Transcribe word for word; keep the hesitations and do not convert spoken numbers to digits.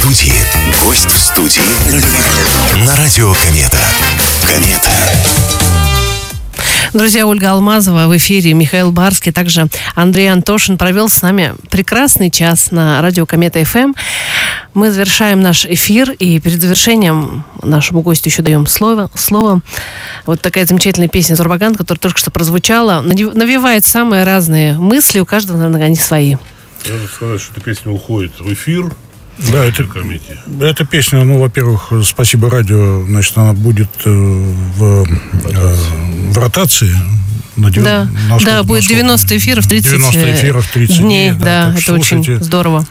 студии. Гость в студии. На радио Комета. Комета. Друзья, Ольга Алмазова в эфире, Михаил Барский, также Андрей Антошин провел с нами прекрасный час на радио Комета эф эм. Мы завершаем наш эфир, и перед завершением нашему гостю еще даем слово. слово. Вот такая замечательная песня «Зурбаган», которая только что прозвучала, навевает самые разные мысли, у каждого, наверное, они свои. Надо сказать, что эта песня уходит в эфир. Да, это, эта песня, ну, во-первых, спасибо радио, значит, она будет э, в, э, в ротации. На дев... Да, на да, будет девяносто эфиров, тридцать девяносто эфиров, тридцать дней, дней. Да, да, это очень здорово.